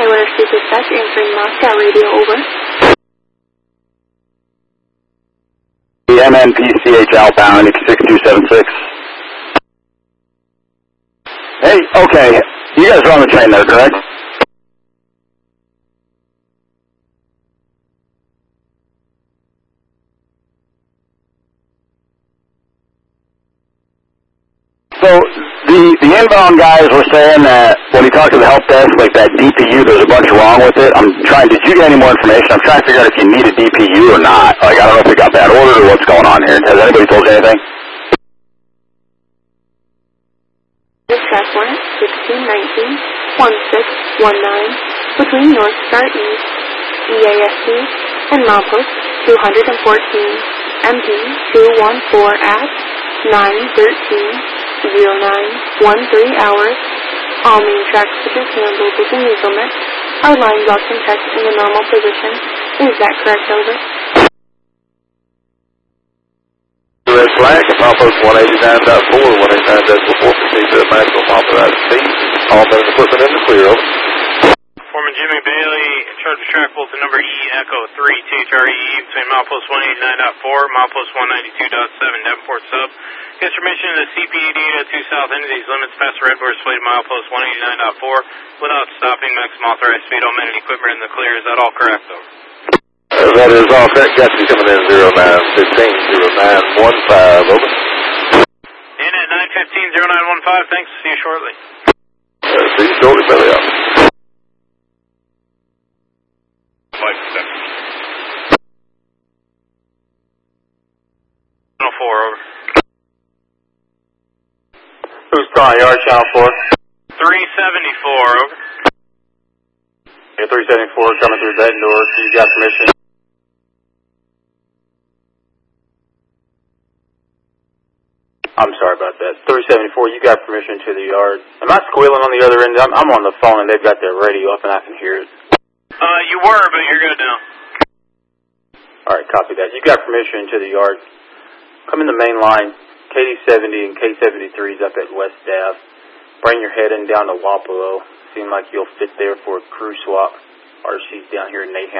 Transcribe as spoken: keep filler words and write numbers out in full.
Stillwater Street Dispatch answering Moscow Radio, over. The M N P C H outbound, six two seven six. Hey, okay, you guys are on the train there, correct? So, the, the inbound guys were saying that when he talked to the help desk, like that D P U, there's a bunch wrong with it. I'm trying, did you get any more information? I'm trying to figure out if you need a D P U or not. Like, I don't know if it got bad ordered or what's going on here. Has anybody told you anything? Dispatch one, sixteen nineteen, sixteen nineteen, between North Star East, E A S T, and Milepost two fourteen, M P two one four at nine thirteen, zero nine one three hours. All main track switches handled with the neutral mix. Our line blocks and text in the normal position. Is that correct, over? Red flag, Milepost one eighty-nine point four, one eighty-nine point four, proceed to maximum authorized speed. All main equipment in the clear, over. Foreman Jimmy Bailey, in charge of track bulletin number E, Echo three, T H R E, between Milepost one eighty-nine point four, Milepost one ninety-two point seven, Davenport Sub. Gets permission to the C P E D eight oh two south into these limits past the Red Horse fleet of Milepost one eighty-nine point four without stopping, maximum authorized speed, all men and equipment in the clear. Is that all correct, though? Uh, that is all correct. Got you coming in zero nine fifteen, zero nine one five, over. In at nine fifteen, zero nine one five, thanks. See you shortly. Uh, see you shortly, belly up. Channel four, over. Who's calling yard, channel four? three seventy-four, over. Yeah, three seventy-four coming through that door. So you got permission. I'm sorry about that. three seventy-four, you got permission to the yard. Am I squealing on the other end? I'm, I'm on the phone and they've got their radio up and I can hear it. Uh, you were, but you're good now. Alright, copy that. You got permission to the yard. Come in the main line. K D seventy and K seventy-three is up at West Ave. Bring your head in down to Wapello. Seem like you'll fit there for a crew swap. R C's down here in Nahant.